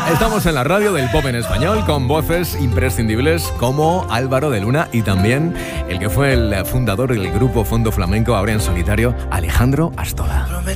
Estamos en la radio del pop en español con voces imprescindibles como Álvaro de Luna y también el que fue el fundador del grupo Fondo Flamenco, ahora en solitario, Alejandro Astola.